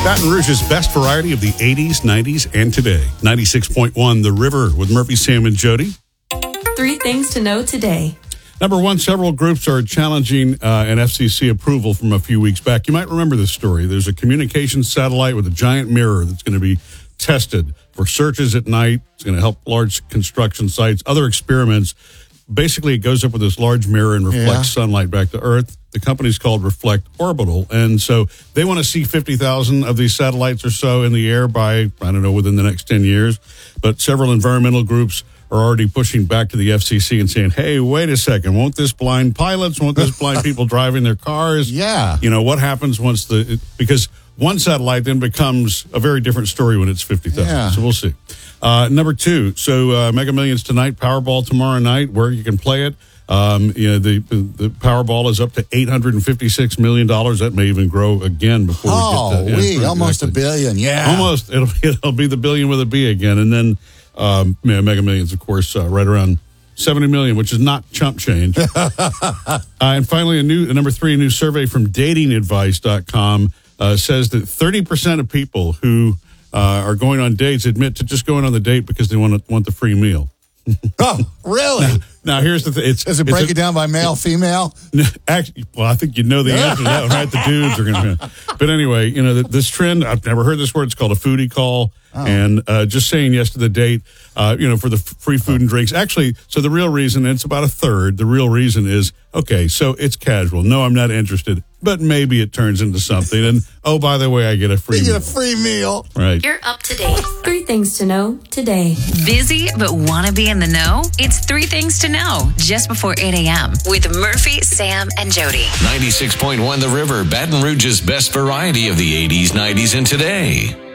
Baton Rouge's best variety of the 80s, 90s, and today. 96.1 The River with Murphy, Sam, and Jody. 3 things to know today. Number one, several groups are challenging an FCC approval from a few weeks back. You might remember this story. There's a communications satellite with a giant mirror that's going to be tested for searches at night. It's going to help large construction sites, other experiments. Basically, it goes up with this large mirror and reflects sunlight back to Earth. The company's called Reflect Orbital. And so they want to see 50,000 of these satellites or so in the air by, within the next 10 years. But several environmental groups are already pushing back to the FCC and saying, hey, wait a second, won't this blind pilots, won't this blind people driving their cars? Yeah. What happens once because one satellite then becomes a very different story when it's 50,000. Yeah. So we'll see. Number two, so Mega Millions tonight, Powerball tomorrow night, where you can play it. The Powerball is up to $856 million. That may even grow again before we get to almost $1 billion. Yeah. Almost. It'll be the billion with a B again. And then Mega Millions, of course, right around 70 million, which is not chump change. And finally, number three, a new survey from datingadvice.com says that 30% of people who are going on dates admit to just going on the date because they want the free meal. Oh, really? Now here's the thing. Does it break it down by male, female? Actually, well, I think you know the answer to that one, right? The dudes are going to. But anyway, this trend, I've never heard this word. It's called a foodie call. Oh. And just saying yes to the date, for the free food and drinks. Actually, so the real reason, and it's about a third, the real reason is, okay, so it's casual. No, I'm not interested. But maybe it turns into something. And, oh, by the way, I get a free meal. You get a free meal. Right. You're up to date. 3 things to know today. Busy but want to be in the know? It's 3 things to know just before 8 a.m. with Murphy, Sam, and Jody. 96.1 The River, Baton Rouge's best variety of the 80s, 90s, and today.